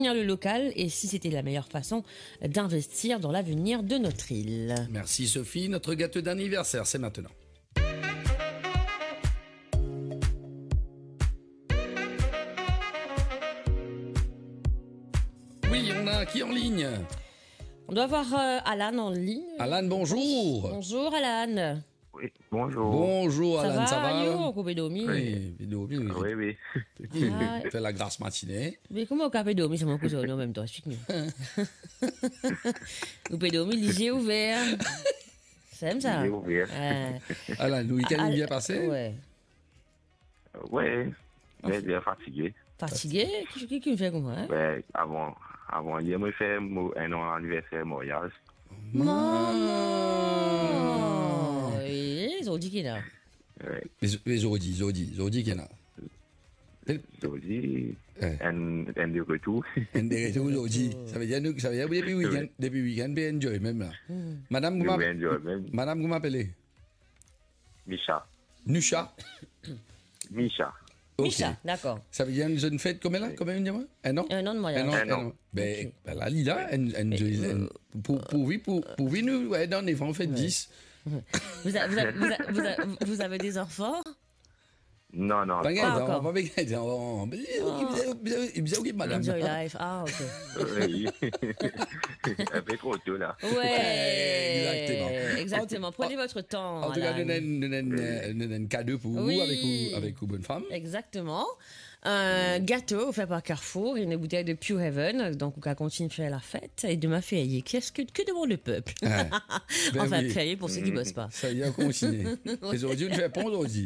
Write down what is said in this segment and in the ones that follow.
le local et si c'était la meilleure façon d'investir dans l'avenir de notre île. Merci Sophie. Notre gâteau d'anniversaire, c'est maintenant. Oui, on a qui en ligne? On doit avoir Alan en ligne. Alan, bonjour. Bonjour Alan. Oui, bonjour. Bonjour Alan, ça va? Yo, coupé dormi. Oui, Oui. fait la grasse matinée. Mais comment coupé dormi, c'est mon cousin en même temps, explique-nous. Coupé dormi, les yeux ouverts. C'est comme ça. Les yeux ouverts. Alan, le week-end est bien passé? Ouais. Oui, bien fatigué. Fatigué? Qu'est-ce qui me fait comme ça? Hein? Ben, avant hier, je fait un an anniversaire mariage. Maman! Oui, ils ont dit qu'il y en a. Ouais. Les Zodi qu'il y en a. Aujourd'hui, un de retour. Un des retours Zodi. Ça veut dire depuis le week-end, bien enjoy même là. Madame, vous m'appelez? Micha. Nusha? Micha. Ok. Micha, d'accord. Ça veut dire une jeune fête comme elle a, combien de mois? Un an? Un an de mariage. Un an. Ben, Ok. ben là, Lila, pour nous, ouais, dans les on fait 10. Vous avez des enfants? Non. Pas encore. pas madame. Enjoy life. Ah, ok. Oui. Un peu trop tôt, là. Ouais. Exactement. Prenez votre temps. En tout cas, Alan. nous avons un cadeau pour vous, Oui. avec vous, bonne femme. Exactement. Un gâteau offert par Carrefour et une bouteille de Pure Heaven. Donc, on va continuer de faire la fête. Et demain, férié. Que demande le peuple? Ben Enfin, oui. férié pour ceux qui bossent pas. Ça y est, continué. Les aujourd'hui, on ne fait pas aujourd'hui.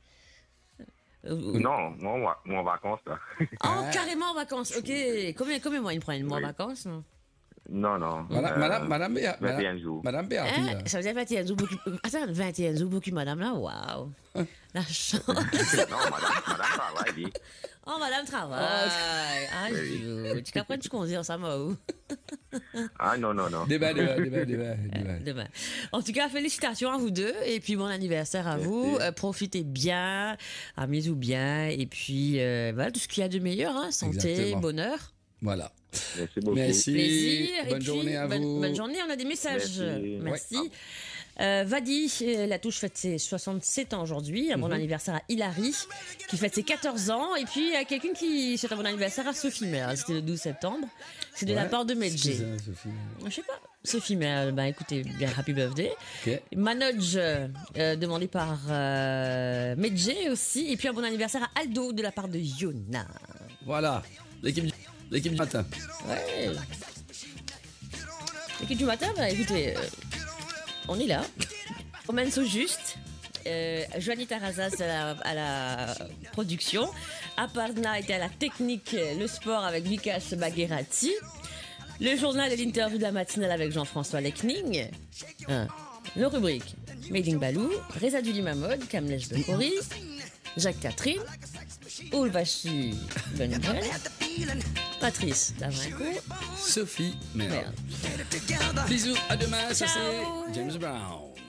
Non, moi en vacances, là. Oh, carrément en vacances. Ok. Combien mois il prend une mois en Oui. vacances? Non? Non. Madame Béa. 21 jours. Madame Béa, Hein? là. Ça veut dire 21 jours beaucoup. Attends, 21 jours beaucoup, madame là. Waouh. La chance. Non, madame travaille, dit. Oh, madame travaille. Ah, tu comprends, tu conduis ça, moi. Ah, non. Débat. Demain. En tout cas, félicitations à vous deux et puis bon anniversaire à vous. Profitez bien, amusez-vous bien et puis voilà tout ce qu'il y a de meilleur, hein, santé, Exactement. bonheur, Voilà. Merci beaucoup. Merci. plaisir. et Bonne puis, journée à vous. Bonne journée. On a des messages. Merci. Merci. Vadi, la touche fête ses 67 ans aujourd'hui. Un bon anniversaire à Hilary, qui fête ses 14 ans. Et puis, il y a quelqu'un qui souhaite un bon anniversaire à Sophie Mère. C'était le 12 septembre. C'est de la part de Medjay. Excusez, Sophie. Je sais pas. Sophie Mère, ben écoutez, bien happy birthday. Ok. Manoj, demandé par Medjay aussi. Et puis, un bon anniversaire à Aldo de la part de Yona. Voilà. L'équipe du matin. Ouais. L'équipe du matin, bah écoutez, on est là. On mène au juste. Joanie Tarazas à la production. Aparna était à la technique, le sport avec Vikas Bagherati. Le journal et l'interview de la matinale avec Jean-François Lechning. Nos rubriques. Made in Balou, Reza Duli Mahmoud, Kamlesh Bekori, Jacques Catherine, Oulvachi Benben, Patrice Davrinco. Sophie Merde. Merde. Bisous, à demain. Ça Ciao. c'est James Brown.